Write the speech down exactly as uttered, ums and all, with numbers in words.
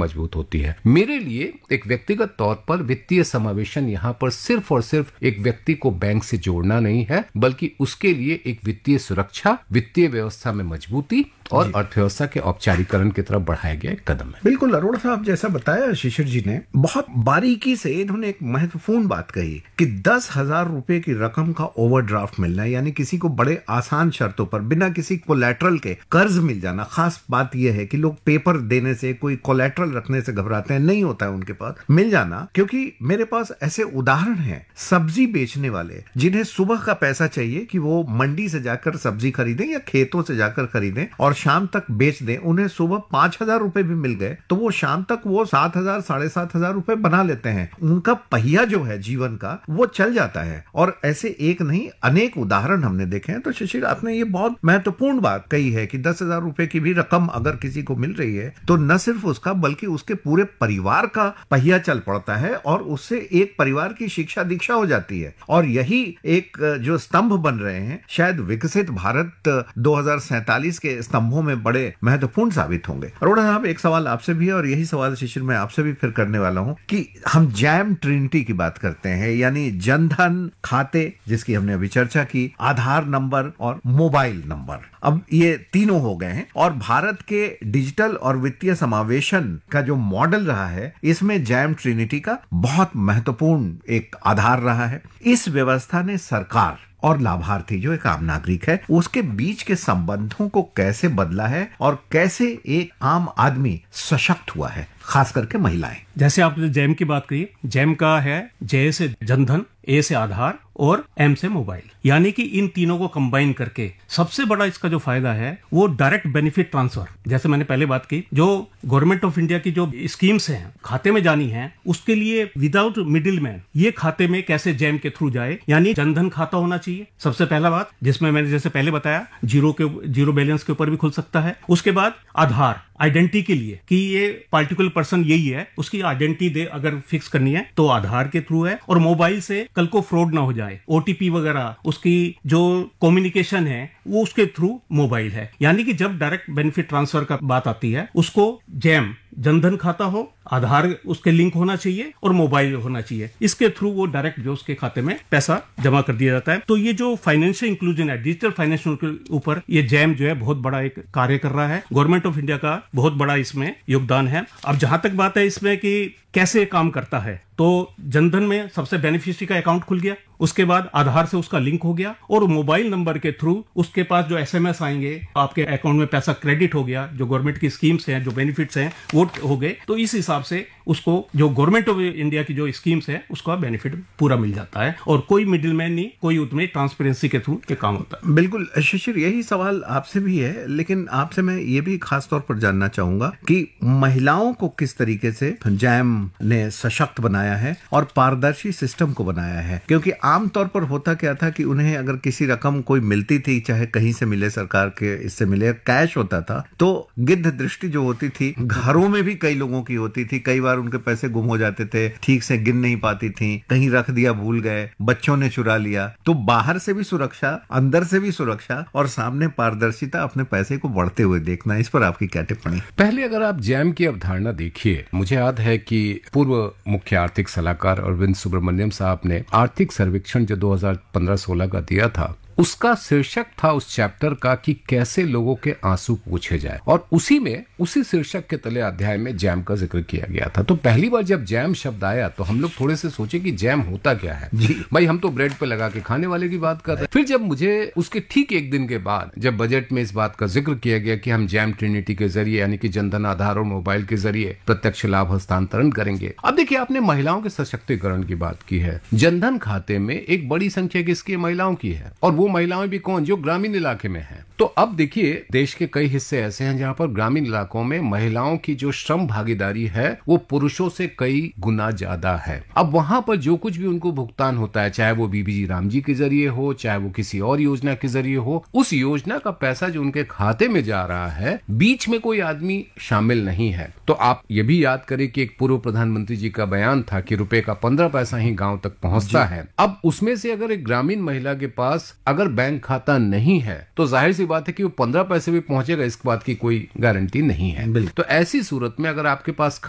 मजबूत होती है। मेरे लिए एक व्यक्तिगत तौर पर वित्तीय समावेशन यहाँ पर सिर्फ और सिर्फ एक व्यक्ति को बैंक से जोड़ना नहीं है, बल्कि उसके लिए एक वित्तीय सुरक्षा, वित्तीय व्यवस्था में मजबूती और अर्थव्यवस्था के औपचारिकरण की तरफ बढ़ाया गया एक कदम है। बिल्कुल अरोड़ा साहब, जैसा बताया शिशिर जी ने, बहुत बारीकी से इन्होंने एक महत्वपूर्ण बात कही कि दस हजार रुपए की रकम का ओवरड्राफ्ट मिलना, यानी किसी को बड़े आसान शर्तों पर बिना किसी कोलैटरल के कर्ज मिल जाना। खास बात यह है कि लोग पेपर देने से, कोई कोलैटरल रखने से घबराते हैं, नहीं होता है उनके पास मिल जाना। क्योंकि मेरे पास ऐसे उदाहरण हैं सब्जी बेचने वाले जिन्हें सुबह का पैसा चाहिए कि वो मंडी से जाकर सब्जी खरीदें या खेतों से जाकर खरीदें और शाम तक बेच दें। उन्हें सुबह पांच हजार रुपए भी मिल गए तो वो शाम तक वो सात हजार साढ़े सात हजार रुपए बना लेते हैं। उनका पहिया जो है जीवन का वो चल जाता है। और ऐसे एक नहीं अनेक उदाहरण हमने देखे हैं। तो शिशिर, आपने ये बहुत महत्वपूर्ण बात कही है कि दस हजार रुपए की भी रकम अगर किसी को मिल रही है तो न सिर्फ उसका बल्कि उसके पूरे परिवार का पहिया चल पड़ता है और उससे एक परिवार की शिक्षा दीक्षा हो जाती है। और यही एक जो स्तंभ बन रहे हैं शायद विकसित भारत दो हज़ार सैंतालीस के स्तंभों में बड़े महत्वपूर्ण साबित होंगे। अरोड़ा साहब, एक सवाल आपसे भी है और यही सवाल शिशिर मैं आपसे भी फिर करने वाला हूं कि हम जैम ट्रिनिटी की बात करते हैं, यानी जनधन खाते जिसकी हमने अभी चर्चा की, आधार नंबर और मोबाइल नंबर। अब ये तीनों हो गए हैं और भारत के डिजिटल और वित्तीय समावेशन का जो मॉडल रहा है इसमें जैम ट्रिनिटी का बहुत महत्वपूर्ण एक आधार रहा है। इस व्यवस्था ने सरकार और लाभार्थी जो एक आम नागरिक है उसके बीच के संबंधों को कैसे बदला है और कैसे एक आम आदमी सशक्त हुआ है, खास करके महिलाएं। जैसे आपने जैम की बात कही, जैम का है जय से जनधन, ए से आधार और एम से मोबाइल, यानी कि इन तीनों को कंबाइन करके सबसे बड़ा इसका जो फायदा है वो डायरेक्ट बेनिफिट ट्रांसफर। जैसे मैंने पहले बात की, जो गवर्नमेंट ऑफ इंडिया की जो स्कीम्स हैं खाते में जानी है उसके लिए विदाउट मिडिल मैन ये खाते में कैसे जैम के थ्रू जाए, यानी जनधन खाता होना चाहिए सबसे पहला बात, जिसमें मैंने जैसे पहले बताया जीरो के जीरो बैलेंस के ऊपर भी खुल सकता है। उसके बाद आधार आइडेंटिटी के लिए कि ये पार्टिकुलर पर्सन यही है, उसकी आइडेंटिटी दे अगर फिक्स करनी है तो आधार के थ्रू है। और मोबाइल से कल को फ्रॉड ना हो जाए, ओटीपी वगैरह उसकी जो कम्युनिकेशन है वो उसके थ्रू मोबाइल है। यानी कि जब डायरेक्ट बेनिफिट ट्रांसफर का बात आती है उसको जैम जनधन खाता हो, आधार उसके लिंक होना चाहिए और मोबाइल होना चाहिए, इसके थ्रू वो डायरेक्ट जो उसके खाते में पैसा जमा कर दिया जाता है। तो ये जो फाइनेंशियल इंक्लूजन है, डिजिटल फाइनेंशियल के ऊपर ये जैम जो है बहुत बड़ा एक कार्य कर रहा है। गवर्नमेंट ऑफ इंडिया का बहुत बड़ा इसमें योगदान है। अब जहां तक बात है इसमें कि कैसे काम करता है, तो जनधन में सबसे बेनिफिशियरी का अकाउंट खुल गया, उसके बाद आधार से उसका लिंक हो गया और मोबाइल नंबर के थ्रू उसके पास जो एसएमएस आएंगे आपके अकाउंट में पैसा क्रेडिट हो गया, जो गवर्नमेंट की स्कीम्स हैं, जो बेनिफिट्स हैं वो हो गए। तो इस हिसाब से उसको जो गवर्नमेंट ऑफ इंडिया की जो स्कीम्स है उसका बेनिफिट पूरा मिल जाता है और कोई मिडिल मैन नहीं, कोई उतने ट्रांसपेरेंसी के थ्रू के काम होता है। बिल्कुल शिशिर, यही सवाल आपसे भी है, लेकिन आपसे मैं ये भी खास तौर पर जानना चाहूंगा कि महिलाओं को किस तरीके से जैम ने सशक्त बनाया है और पारदर्शी सिस्टम को बनाया है। क्योंकि आमतौर पर होता क्या था कि उन्हें अगर किसी रकम कोई मिलती थी, चाहे कहीं से मिले, सरकार के इससे मिले, कैश होता था, तो गिद्ध दृष्टि जो होती थी घरों में भी कई लोगों की होती थी। कई बार उनके पैसे गुम हो जाते थे, ठीक से गिन नहीं पाती थी, कहीं रख दिया भूल गए, बच्चों ने चुरा लिया। तो बाहर से भी सुरक्षा, अंदर से भी सुरक्षा और सामने पारदर्शिता, अपने पैसे को बढ़ते हुए देखना, इस पर आपकी क्या टिप्पणी? पहले अगर आप जैम की अवधारणा देखिए, मुझे याद है कि पूर्व मुख्य आर्थिक सलाहकार अरविंद सुब्रमण्यम साहब ने आर्थिक सर्वेक्षण जो दो हज़ार पंद्रह सोलह का दिया था उसका शीर्षक था उस चैप्टर का कि कैसे लोगों के आंसू पूछे जाए, और उसी में उसी शीर्षक के तले अध्याय में जैम का जिक्र किया गया था। तो पहली बार जब जैम शब्द आया तो हम लोग थोड़े से सोचे कि जैम होता क्या है जी, भाई हम तो ब्रेड पे लगा के खाने वाले की बात कर रहे हैं। फिर जब मुझे उसके ठीक एक दिन के बाद जब बजट में इस बात का जिक्र किया गया कि हम जैम ट्रिनिटी के जरिए यानी कि जनधन, आधार और मोबाइल के जरिए प्रत्यक्ष लाभ हस्तांतरण करेंगे। अब देखिए, आपने महिलाओं के सशक्तिकरण की बात की है। जनधन खाते में एक बड़ी संख्या किसकी महिलाओं की है, और वो महिलाएं भी कौन, जो ग्रामीण इलाके में हैं। तो अब देखिए, देश के कई हिस्से ऐसे हैं जहां पर ग्रामीण इलाकों में महिलाओं की जो श्रम भागीदारी है वो पुरुषों से कई गुना ज्यादा है। अब वहां पर जो कुछ भी उनको भुगतान होता है, चाहे वो बीबी राम जी के जरिए हो, चाहे वो किसी और योजना के जरिए हो, उस योजना का पैसा जो उनके खाते में जा रहा है, बीच में कोई आदमी शामिल नहीं है। तो आप ये भी याद करें कि एक पूर्व प्रधानमंत्री जी का बयान था कि रुपए का पंद्रह पैसा ही गांव तक पहुंचता है। अब उसमें से अगर एक ग्रामीण महिला के पास अगर बैंक खाता नहीं है तो जाहिर सी बात है कि वो पंद्रह पैसे भी पहुंचेगा, इस बात की कोई गारंटी नहीं है। तो ऐसी सूरत में अगर आपके पास